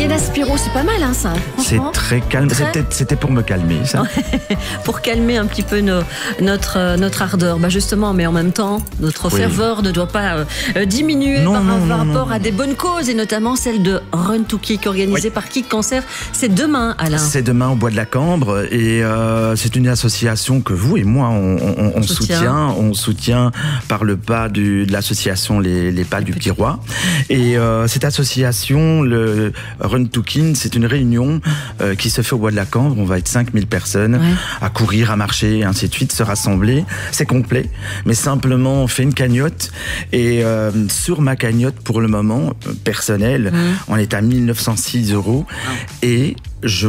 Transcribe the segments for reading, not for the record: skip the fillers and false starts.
Elena Spiro, c'est pas mal ça. C'est très calme. C'était pour me calmer, ça. Pour calmer un petit peu notre ardeur. Justement, mais en même temps, notre ferveur ne doit pas diminuer par rapport à des bonnes causes, et notamment celle de Run to Kick, organisée par Kick Cancer. C'est demain, Alain. C'est demain au Bois de la Cambre, et c'est une association que vous et moi on soutient. On soutient par le pas de l'association les pas du Petit Roi. Et cette association, le Run to Kick, c'est une réunion qui se fait au Bois de la Cambre. On va être 5000 personnes à courir, à marcher, et ainsi de suite, se rassembler. C'est complet, mais simplement on fait une cagnotte, et sur ma cagnotte pour le moment personnelle, on est à 1906 €, et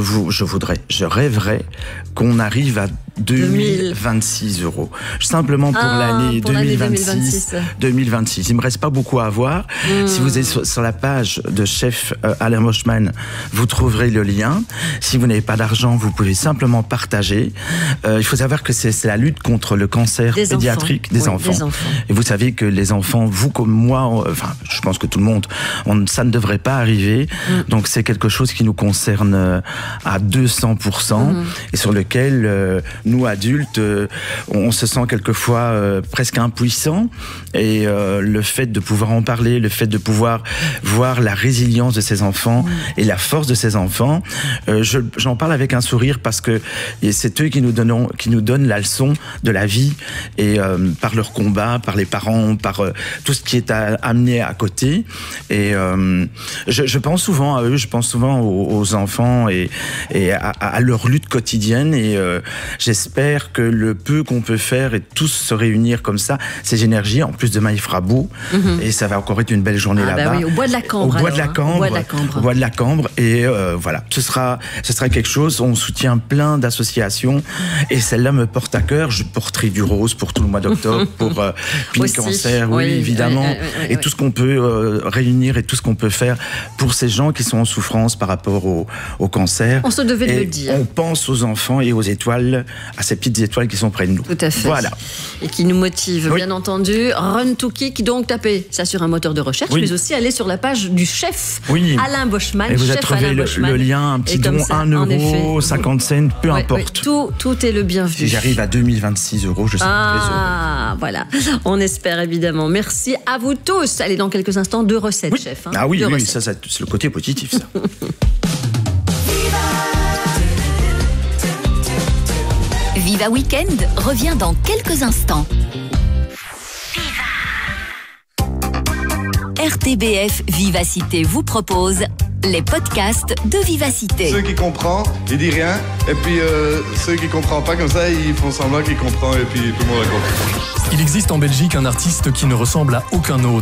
je rêverais qu'on arrive à 2026 €. Simplement pour l'année 2026. Il me reste pas beaucoup à avoir. Si vous êtes sur la page de chef Alain Boschman, vous trouverez le lien. Si vous n'avez pas d'argent, vous pouvez simplement partager. Il faut savoir que c'est la lutte contre le cancer pédiatrique des enfants. Et vous savez que les enfants, vous comme moi, je pense que tout le monde, ça ne devrait pas arriver. Donc c'est quelque chose qui nous concerne à 200%, et sur lequel nous adultes, on se sent quelquefois presque impuissants, et le fait de pouvoir en parler, le fait de pouvoir voir la résilience de ces enfants et la force de ces enfants, j'en parle avec un sourire, parce que c'est eux qui nous donnent la leçon de la vie, et par leur combat, par les parents, par tout ce qui est amené à côté. Et je pense souvent à eux, je pense souvent aux enfants et à leur lutte quotidienne, et j'espère que le peu qu'on peut faire et tous se réunir comme ça, ces énergies. En plus, demain il fera beau, et ça va encore être une belle journée là-bas. Au Bois de la Cambre. Au Bois de la Cambre. Et voilà, ce sera quelque chose. On soutient plein d'associations, et celle-là me porte à cœur. Je porterai du rose pour tout le mois d'octobre, pour Kick Cancer, évidemment, et tout ce qu'on peut réunir, et tout ce qu'on peut faire pour ces gens qui sont en souffrance par rapport au cancer. On se devait de le dire. On pense aux enfants et aux étoiles, à ces petites étoiles qui sont près de nous. Tout à fait. Voilà. Et qui nous motivent, bien entendu. Run to Kick, donc tapez ça sur un moteur de recherche, mais aussi aller sur la page du chef Alain Boschman. Et vous avez trouvé le lien, un petit don, 1 €, 50 cents, peu importe. Tout est le bienvenu. Si j'arrive à 2026 €, je serai très heureux. Voilà. On espère évidemment. Merci à vous tous. Allez, dans quelques instants, 2 recettes, chef. Oui, ça, c'est le côté positif, ça. Viva Weekend revient dans quelques instants. RTBF Vivacité vous propose les podcasts de Vivacité. Ceux qui comprennent, ils disent rien. Et puis ceux qui ne comprennent pas comme ça, ils font semblant qu'ils comprennent, et puis tout le monde a compris. Il existe en Belgique un artiste qui ne ressemble à aucun autre.